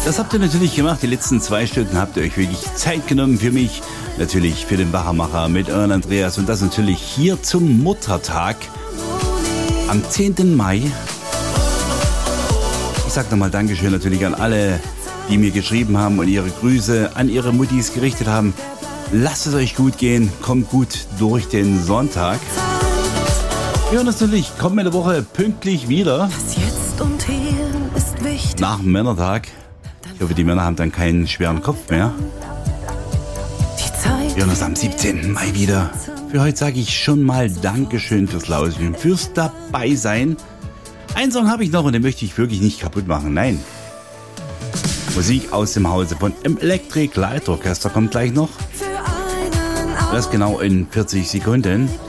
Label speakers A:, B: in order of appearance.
A: Das habt ihr natürlich gemacht. Die letzten 2 Stunden habt ihr euch wirklich Zeit genommen für mich. Natürlich für den Wachermacher mit euren Andreas. Und das natürlich hier zum Muttertag am 10. Mai. Ich sag nochmal Dankeschön natürlich an alle, die mir geschrieben haben und ihre Grüße an ihre Muttis gerichtet haben. Lasst es euch gut gehen. Kommt gut durch den Sonntag. Wir hören uns natürlich kommende Woche pünktlich wieder.
B: Das Jetzt und Hier ist wichtig.
A: Nach dem Männertag. Ich hoffe, die Männer haben dann keinen schweren Kopf mehr. Wir hören uns am 17. Mai wieder. Für heute sage ich schon mal Dankeschön fürs Lauschen, fürs Dabeisein. Einen Song habe ich noch und den möchte ich wirklich nicht kaputt machen. Nein. Musik aus dem Hause von Electric Light Orchestra kommt gleich noch. Das genau in 40 Sekunden.